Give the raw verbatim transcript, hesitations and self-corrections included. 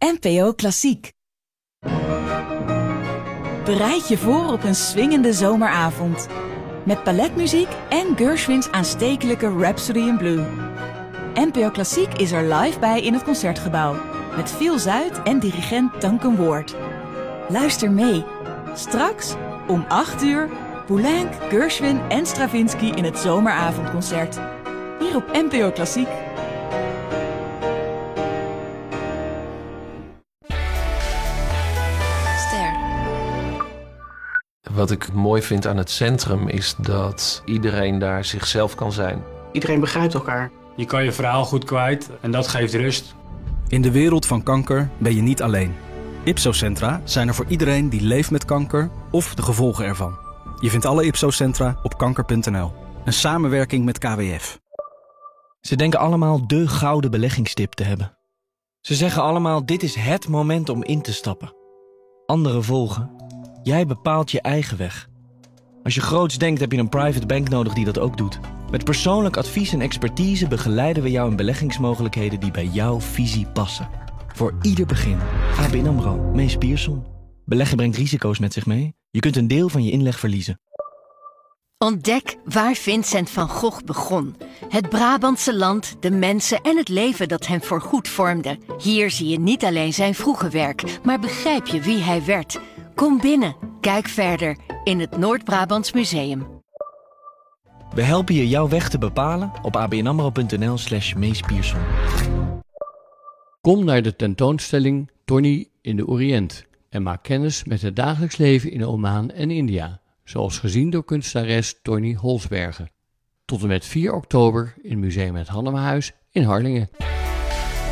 N P O Klassiek. Bereid je voor op een swingende zomeravond. Met balletmuziek en Gershwins aanstekelijke Rhapsody in Blue. N P O Klassiek is er live bij in het Concertgebouw. Met Phil Zuid en dirigent Duncan Ward. Luister mee. Straks om acht uur Poulenc, Gershwin en Stravinsky in het zomeravondconcert. Hier op N P O Klassiek. Wat ik mooi vind aan het centrum is dat iedereen daar zichzelf kan zijn. Iedereen begrijpt elkaar. Je kan je verhaal goed kwijt en dat geeft rust. In de wereld van kanker ben je niet alleen. Ipsocentra zijn er voor iedereen die leeft met kanker of de gevolgen ervan. Je vindt alle Ipsocentra op kanker punt n l. Een samenwerking met K W F. Ze denken allemaal de gouden beleggingstip te hebben. Ze zeggen allemaal, dit is het moment om in te stappen. Anderen volgen. Jij bepaalt je eigen weg. Als je groots denkt, heb je een private bank nodig die dat ook doet. Met persoonlijk advies en expertise begeleiden we jou in beleggingsmogelijkheden die bij jouw visie passen. Voor ieder begin. A B N AMRO, Mees Pierson. Beleggen brengt risico's met zich mee. Je kunt een deel van je inleg verliezen. Ontdek waar Vincent van Gogh begon. Het Brabantse land, de mensen en het leven dat hem voorgoed vormde. Hier zie je niet alleen zijn vroege werk, maar begrijp je wie hij werd. Kom binnen, kijk verder in het Noord-Brabants Museum. We helpen je jouw weg te bepalen op a b n amro punt n l slash Mees Pierson. Kom naar de tentoonstelling Tony in de Oriënt en maak kennis met het dagelijks leven in Oman en India, zoals gezien door kunstenares Tony Holsbergen. Tot en met vier oktober in Museum Het Hannemerhuis in Harlingen.